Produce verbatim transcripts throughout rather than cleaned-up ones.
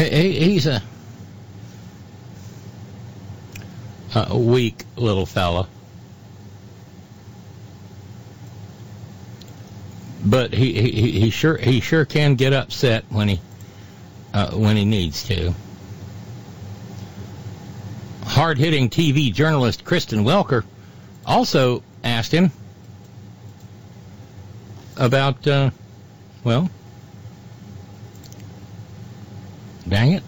he, he's a, a weak little fella. But he, he, he sure he sure can get upset when he uh, when he needs to. Hard-hitting T V journalist Kristen Welker also asked him about, uh, well, dang it.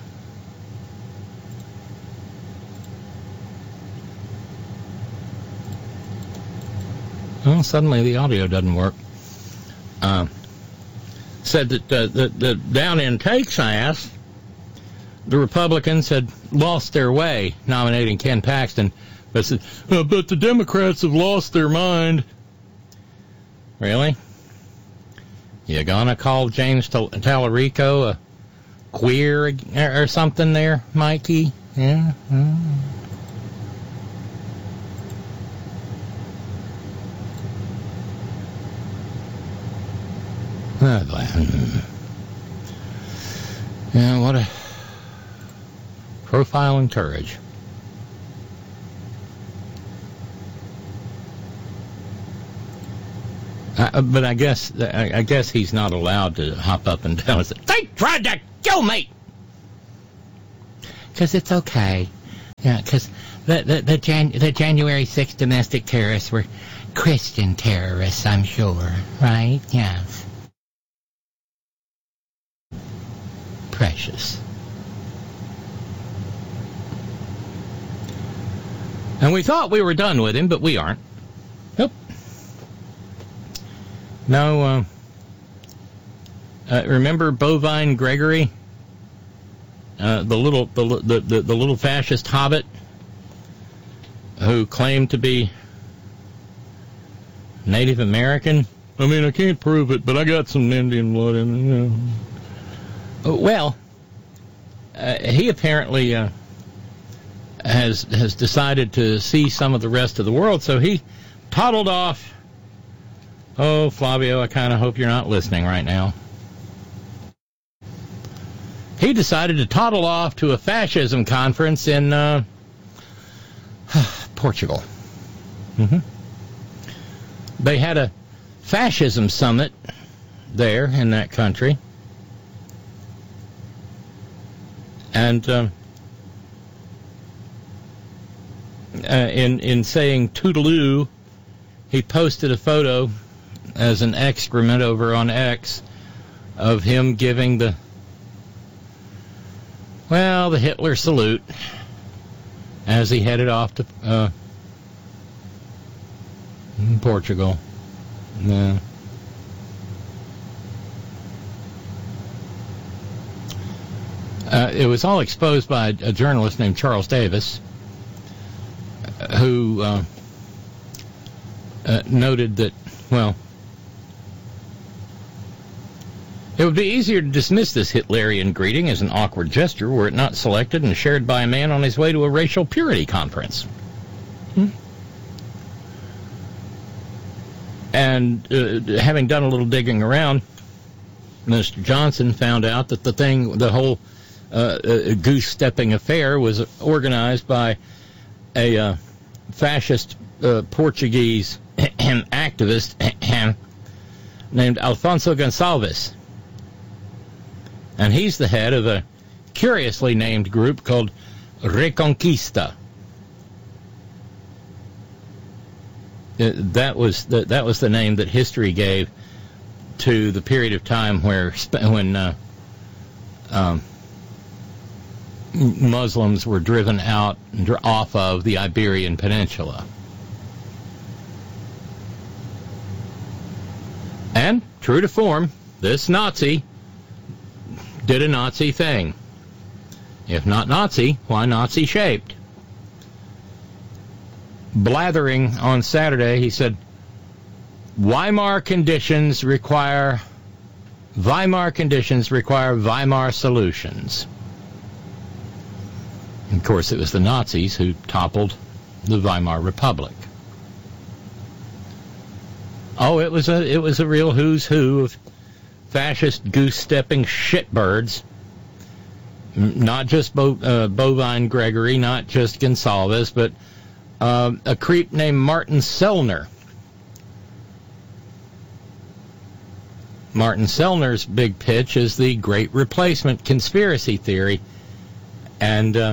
Well, suddenly the audio doesn't work. Uh, said that, uh, that, that down in Texas, the Republicans had lost their way nominating Ken Paxton, but said, oh, but the Democrats have lost their mind. Really? You gonna call James Tal- Tallarico a queer or, or something there, Mikey? Yeah. Mm. Yeah, what a profiling courage. Uh, but I guess I, I guess he's not allowed to hop up and down and say, "They tried to kill me," because it's okay. Yeah, because the the the, Jan- the January sixth domestic terrorists were Christian terrorists, I'm sure, right? Yes. Precious. And we thought we were done with him, but we aren't. Nope. No, uh, uh, remember Bovine Gregory? Uh, the little the, the, the, the little fascist hobbit who claimed to be Native American? I mean, I can't prove it, but I got some Indian blood in it, you know. Well, uh, he apparently uh, has has decided to see some of the rest of the world, so he toddled off. Oh, Flavio, I kind of hope you're not listening right now. He decided to toddle off to a fascism conference in uh, Portugal. Mm-hmm. They had a fascism summit there in that country. And um, uh, in in saying toodaloo, he posted a photo as an excrement over on X of him giving the, well, the Hitler salute as he headed off to uh, Portugal. Yeah. Uh, it was all exposed by a journalist named Charles Davis, who uh, uh, noted that, well, it would be easier to dismiss this Hitlerian greeting as an awkward gesture were it not selected and shared by a man on his way to a racial purity conference. Hmm. And uh, having done a little digging around, Mister Johnson found out that the thing, the whole Uh, a goose-stepping affair was organized by a uh, fascist uh, Portuguese activist named Alfonso Gonçalves. And he's the head of a curiously named group called Reconquista. Uh, that was the, that was the name that history gave to the period of time where when uh, um, Muslims were driven out off of the Iberian Peninsula. And, true to form, this Nazi did a Nazi thing. If not Nazi, why Nazi-shaped? Blathering on Saturday, he said, Weimar conditions require Weimar conditions require Weimar solutions. Of course, it was the Nazis who toppled the Weimar Republic. Oh, it was a it was a real who's who of fascist goose-stepping shitbirds not just Bo, uh, Bovine Gregory, not just Gonsalves, but uh, a creep named Martin Sellner. Martin Sellner's big pitch is the Great Replacement conspiracy theory. And, uh,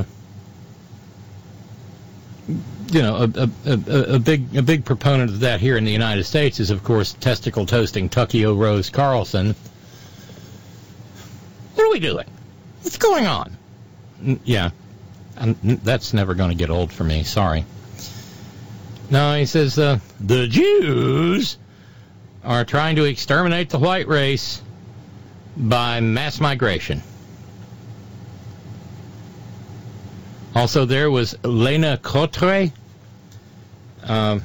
you know, a, a, a big a big proponent of that here in the United States is, of course, testicle-toasting Tuckio Rose Carlson. What are we doing? What's going on? Yeah, I'm, that's never going to get old for me. Sorry. No, he says, uh, the Jews are trying to exterminate the white race by mass migration. Also, there was Lena Cotre. Um,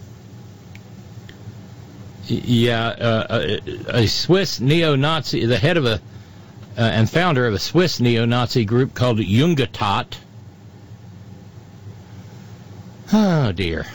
yeah, uh, a, a Swiss neo-Nazi, the head of a uh, and founder of a Swiss neo-Nazi group called Jungetat. Oh, dear.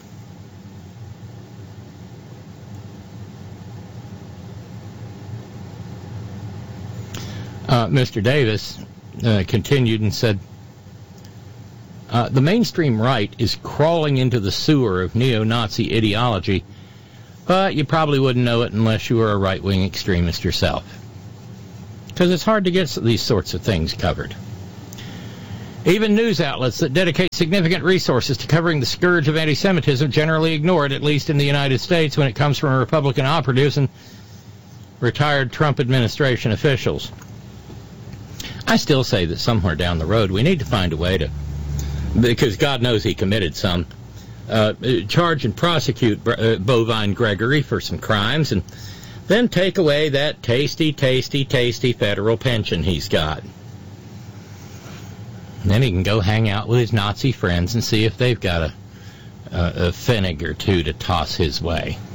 Uh, Mister Davis uh, continued and said, uh, the mainstream right is crawling into the sewer of neo-Nazi ideology, but you probably wouldn't know it unless you were a right-wing extremist yourself. Because it's hard to get these sorts of things covered. Even news outlets that dedicate significant resources to covering the scourge of anti-Semitism generally ignore it, at least in the United States, when it comes from Republican operatives and retired Trump administration officials. I still say that somewhere down the road we need to find a way to, because God knows he committed some, uh, charge and prosecute uh, Bovine Gregory for some crimes and then take away that tasty, tasty, tasty federal pension he's got. And then he can go hang out with his Nazi friends and see if they've got a, a, a pfennig or two to toss his way.